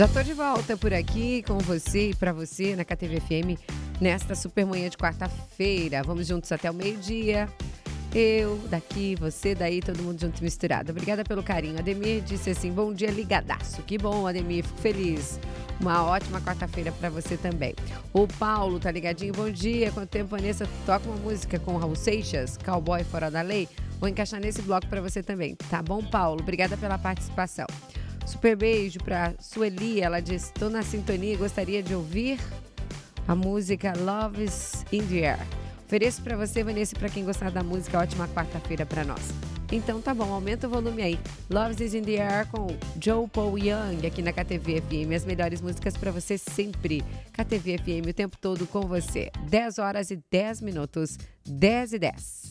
Já tô de volta por aqui com você e para você na KTV FM nesta super manhã de quarta-feira. Vamos juntos até o meio-dia. Eu daqui, você daí, todo mundo junto e misturado. Obrigada pelo carinho. Ademir disse assim, bom dia ligadaço. Que bom, Ademir, fico feliz. Uma ótima quarta-feira para você também. O Paulo tá ligadinho, bom dia. Quanto tempo, Vanessa, toca uma música com Raul Seixas, Cowboy Fora da Lei? Vou encaixar nesse bloco para você também. Tá bom, Paulo? Obrigada pela participação. Super beijo para Sueli, ela diz, estou na sintonia e gostaria de ouvir a música Love is in the Air. Ofereço para você, Vanessa, e para quem gostar da música, ótima quarta-feira para nós. Então tá bom, aumenta o volume aí. Love is in the Air com Joe Paul Young aqui na KTV FM. As melhores músicas para você sempre. KTV FM o tempo todo com você. 10 horas e 10 minutos, 10 e 10.